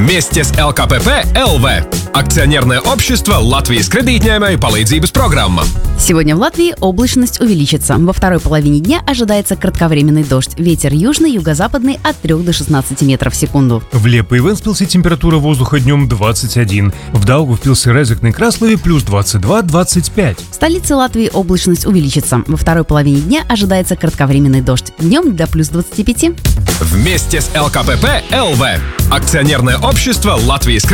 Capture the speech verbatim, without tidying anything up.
Вместе с эл ка пэ пэ эл ви. Акционерное общество Латвijas кредитņēmēju palīdzības программа. Сегодня в Латвии облачность увеличится. Во второй половине дня ожидается кратковременный дождь. Ветер южный, юго-западный от трёх до шестнадцати метров в секунду. В Лепе и Венспилсе температура воздуха днем двадцать один. В Даугавпилсе, Резекне и Краслове плюс двадцать два - двадцать пять. В столице Латвии облачность увеличится. Во второй половине дня ожидается кратковременный дождь. Днем до плюс двадцати пяти. Вместе с эл ка пэ пэ эл ви. Акционерное общество Латвijas